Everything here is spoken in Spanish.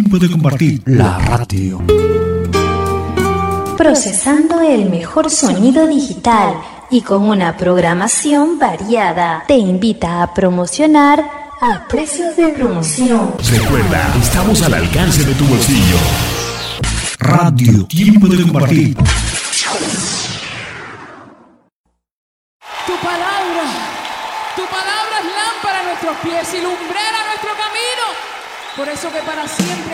Tiempo de compartir. La radio. Procesando el mejor sonido digital y con una programación variada. Te invita a promocionar a precios de promoción. Recuerda, estamos al alcance de tu bolsillo. Radio. Tiempo de compartir. Tu palabra es lámpara a nuestros pies y lumbrera a nuestro camino. Por eso que para siempre